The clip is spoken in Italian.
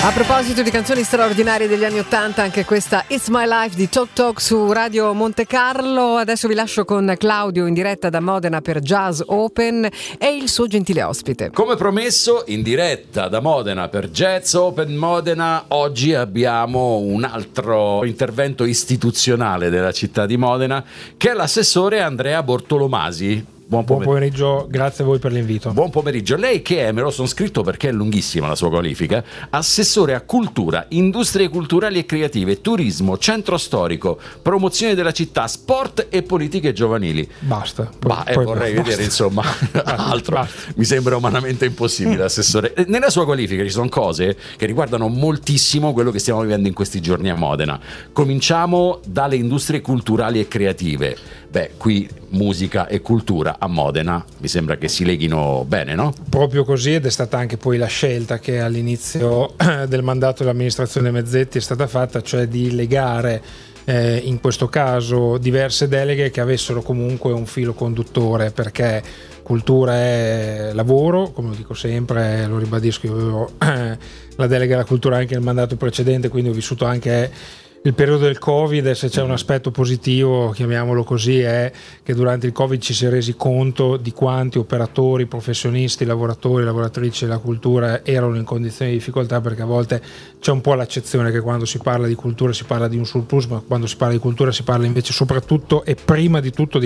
A proposito di canzoni straordinarie degli anni '80, anche questa It's My Life di Talk Talk su Radio Monte Carlo. Adesso vi lascio con Claudio in diretta da Modena per Jazz Open e il suo gentile ospite. Come promesso, in diretta da Modena per Jazz Open Modena, oggi abbiamo un altro intervento istituzionale della città di Modena, che è l'assessore Andrea Bortolomasi. Buon pomeriggio, grazie a voi per l'invito. Buon pomeriggio. Lei che è, me lo sono scritto perché è lunghissima la sua qualifica, assessore a cultura, industrie culturali e creative, turismo, centro storico, promozione della città, sport e politiche giovanili. Basta. Vorrei vedere insomma altro. Basta. Mi sembra umanamente impossibile, assessore. Nella sua qualifica ci sono cose che riguardano moltissimo quello che stiamo vivendo in questi giorni a Modena. Cominciamo dalle industrie culturali e creative. Qui musica e cultura a Modena mi sembra che si leghino bene, no? Proprio così, ed è stata anche poi la scelta che all'inizio del mandato dell'amministrazione Mezzetti è stata fatta, cioè di legare in questo caso diverse deleghe che avessero comunque un filo conduttore, perché cultura è lavoro, come lo dico sempre, lo ribadisco, io avevo la delega alla cultura anche nel mandato precedente, quindi ho vissuto anche il periodo del Covid, e se c'è un aspetto positivo, chiamiamolo così, è che durante il Covid ci si è resi conto di quanti operatori, professionisti, lavoratori, lavoratrici della cultura erano in condizioni di difficoltà, perché a volte c'è un po' l'accezione che quando si parla di cultura si parla di un surplus, ma quando si parla di cultura si parla invece soprattutto e prima di tutto di